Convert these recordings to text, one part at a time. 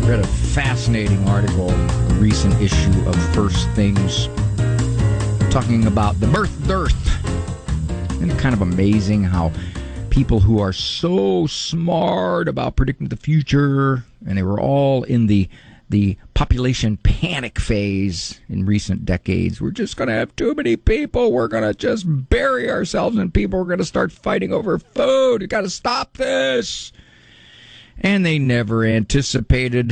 Read a fascinating article, a recent issue of First Things, talking about the birth dearth. Isn't it kind of amazing how people who are so smart about predicting the future, and they were all in the population panic phase in recent decades. We're just going to have too many people. We're going to just bury ourselves in people. We're going to start fighting over food. We've got to stop this. And they never anticipated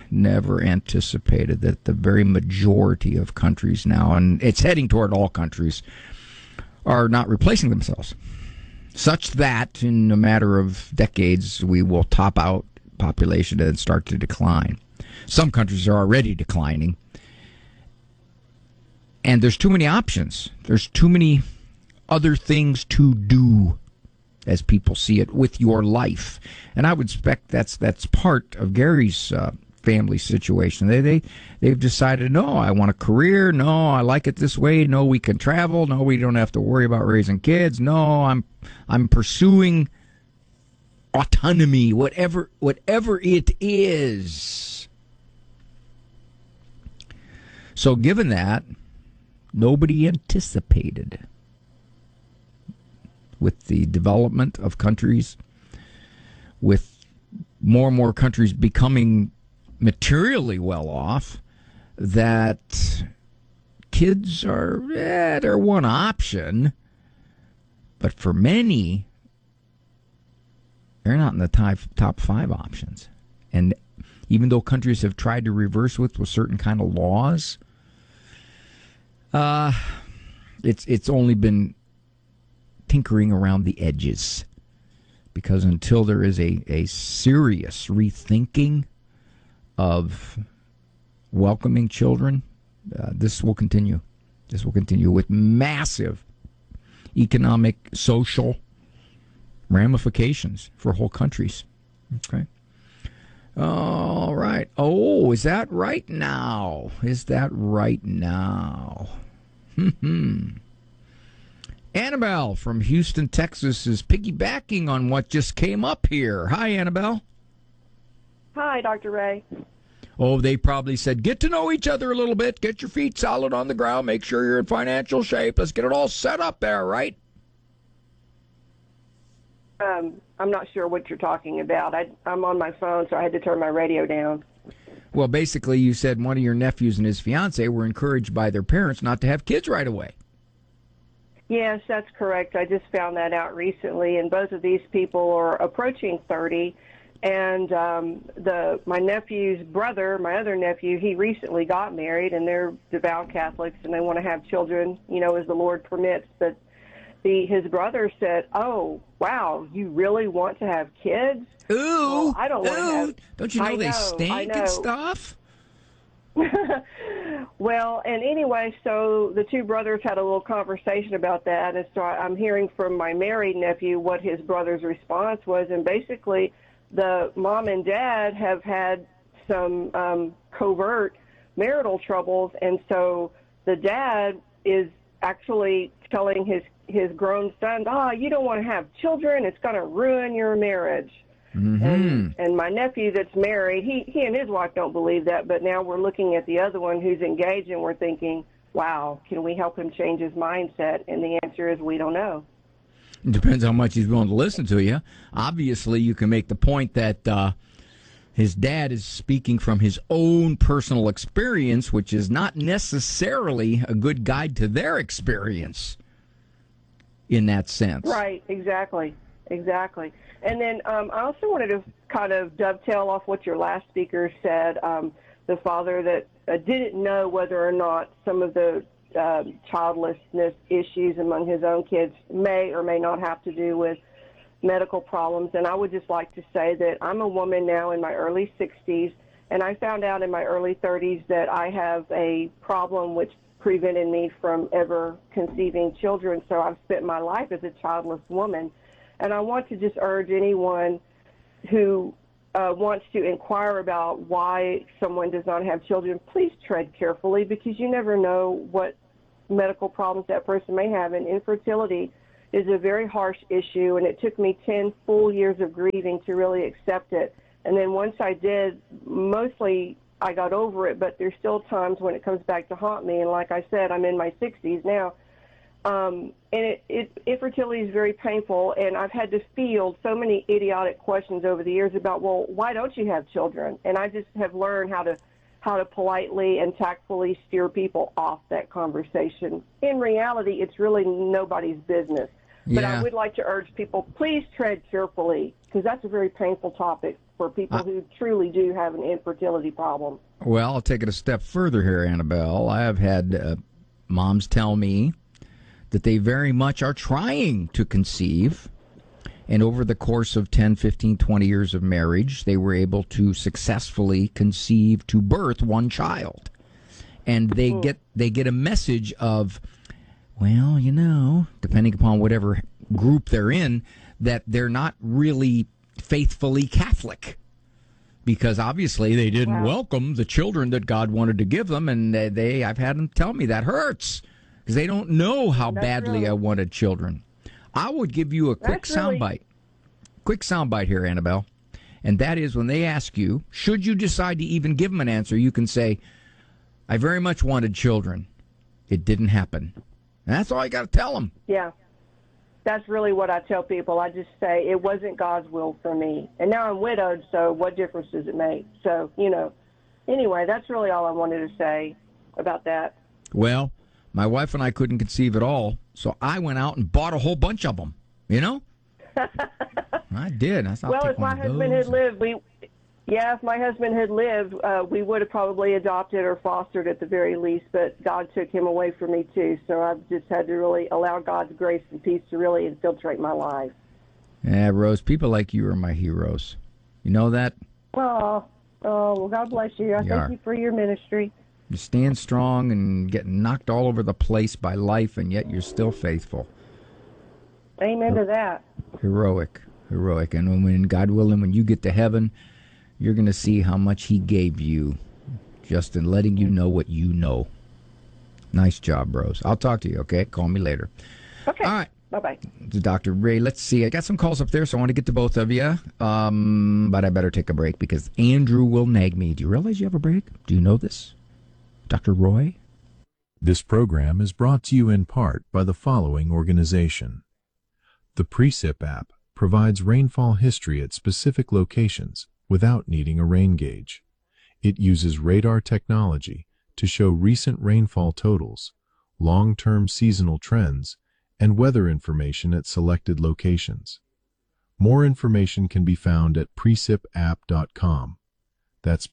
that the very majority of countries now, and it's heading toward all countries, are not replacing themselves. Such that in a matter of decades, we will top out population and start to decline. Some countries are already declining. And there's too many options. There's too many other things to do, as people see it, with your life. And I would expect that's part of Gary's family situation. They've decided, no, I want a career. No, I like it this way. No, we can travel. No, we don't have to worry about raising kids. No, I'm pursuing autonomy, whatever it is. So given that, nobody anticipated, with the development of countries, with more and more countries becoming materially well off, that kids are, they're one option, but for many, they're not in the top 5 options. And even though countries have tried to reverse with certain kind of laws, it's only been tinkering around the edges, because until there is a serious rethinking of welcoming children, this will continue. This will continue with massive economic, social ramifications for whole countries. Okay. All right. Oh, is that right now? Annabelle from Houston, Texas is piggybacking on what just came up here. Hi, Annabelle. Hi, Dr. Ray. Oh, they probably said, get to know each other a little bit, get your feet solid on the ground, make sure you're in financial shape. Let's get it all set up there, right? I'm not sure what you're talking about. I'm on my phone, so I had to turn my radio down. Well, basically, you said one of your nephews and his fiancée were encouraged by their parents not to have kids right away. Yes, that's correct. I just found that out recently, and both of these people are approaching 30. And my nephew's brother, my other nephew, he recently got married, and they're devout Catholics, and they want to have children, as the Lord permits. But his brother said, "Oh, wow, you really want to have kids?" Ooh, well, I don't want to have. Don't you know they stink and stuff? Well, and anyway, so the two brothers had a little conversation about that, and so I'm hearing from my married nephew what his brother's response was, and basically the mom and dad have had some covert marital troubles, and so the dad is actually telling his grown son, you don't want to have children, it's going to ruin your marriage. Mm-hmm. And my nephew that's married, he and his wife don't believe that, but now we're looking at the other one who's engaged, and we're thinking, wow, can we help him change his mindset? And the answer is we don't know. It depends how much he's willing to listen to you. Obviously, you can make the point that his dad is speaking from his own personal experience, which is not necessarily a good guide to their experience in that sense. Right, exactly. And then I also wanted to kind of dovetail off what your last speaker said, the father that didn't know whether or not some of the childlessness issues among his own kids may or may not have to do with medical problems. And I would just like to say that I'm a woman now in my early 60s, and I found out in my early 30s that I have a problem which prevented me from ever conceiving children. So I've spent my life as a childless woman. And I want to just urge anyone who wants to inquire about why someone does not have children, please tread carefully, because you never know what medical problems that person may have. And infertility is a very harsh issue, and it took me 10 full years of grieving to really accept it. And then once I did, mostly I got over it, but there's still times when it comes back to haunt me. And like I said, I'm in my 60s now. And infertility is very painful, and I've had to field so many idiotic questions over the years about, well, why don't you have children? And I just have learned how to politely and tactfully steer people off that conversation. In reality, it's really nobody's business. But I would like to urge people, please tread carefully, because that's a very painful topic for people who truly do have an infertility problem. Well, I'll take it a step further here, Annabelle. I have had moms tell me that they very much are trying to conceive. And over the course of 10, 15, 20 years of marriage, they were able to successfully conceive to birth one child. And they get a message of, well, you know, depending upon whatever group they're in, that they're not really faithfully Catholic. Because obviously they didn't welcome the children that God wanted to give them. And I've had them tell me that hurts. Because they don't know how badly I wanted children. I would give you a quick soundbite. Quick soundbite here, Annabelle. And that is when they ask you, should you decide to even give them an answer, you can say, I very much wanted children. It didn't happen. And that's all you got to tell them. Yeah. That's really what I tell people. I just say, it wasn't God's will for me. And now I'm widowed, so what difference does it make? So, you know, anyway, that's really all I wanted to say about that. Well, my wife and I couldn't conceive at all, so I went out and bought a whole bunch of them, you know? I did. If my husband had lived, if my husband had lived, we would have probably adopted or fostered at the very least, but God took him away from me too, so I've just had to really allow God's grace and peace to really infiltrate my life. Yeah, Rose, people like you are my heroes. You know that? Oh, well, God bless you. I thank you for your ministry. You stand strong and get knocked all over the place by life, and yet you're still faithful. Amen to that. Heroic. And when God willing, when you get to heaven, you're going to see how much he gave you just in letting you know what you know. Nice job, Rose. I'll talk to you, okay? Call me later. Okay. All right. Bye-bye. Dr. Ray, let's see. I got some calls up there, so I want to get to both of you. But I better take a break because Andrew will nag me. Do you realize you have a break? Do you know this? Dr. Roy? This program is brought to you in part by the following organization. The Precip app provides rainfall history at specific locations without needing a rain gauge. It uses radar technology to show recent rainfall totals, long-term seasonal trends, and weather information at selected locations. More information can be found at precipapp.com. That's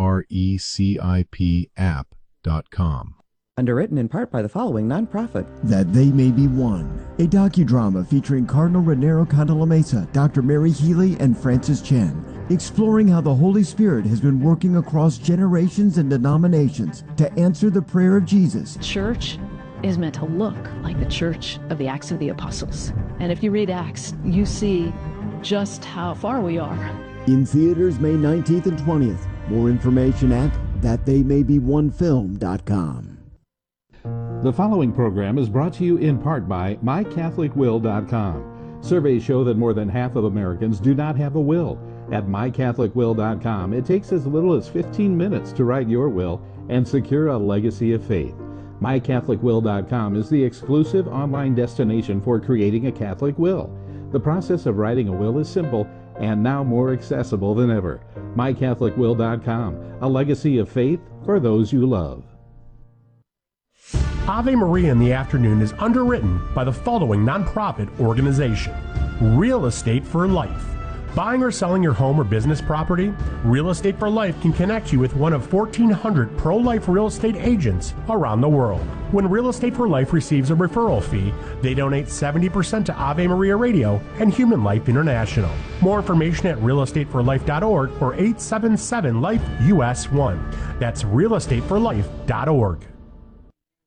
PRECIP app.com. Underwritten in part by the following nonprofit. That They May Be One, a docudrama featuring Cardinal Raniero Candelamesa, Dr. Mary Healy, and Francis Chen, exploring how the Holy Spirit has been working across generations and denominations to answer the prayer of Jesus. Church is meant to look like the church of the Acts of the Apostles. And if you read Acts, you see just how far we are. In theaters May 19th and 20th. More information at thattheymay-be-one-film.com. The following program is brought to you in part by MyCatholicWill.com. Surveys show that more than half of Americans do not have a will. At MyCatholicWill.com, it takes as little as 15 minutes to write your will and secure a legacy of faith. MyCatholicWill.com is the exclusive online destination for creating a Catholic will. The process of writing a will is simple and now more accessible than ever. MyCatholicWill.com, a legacy of faith for those you love. Ave Maria in the Afternoon is underwritten by the following nonprofit organization: Real Estate for Life. Buying or selling your home or business property? Real Estate for Life can connect you with one of 1,400 pro-life real estate agents around the world. When Real Estate for Life receives a referral fee, they donate 70% to Ave Maria Radio and Human Life International. More information at realestateforlife.org or 877-LIFE-US1. That's realestateforlife.org.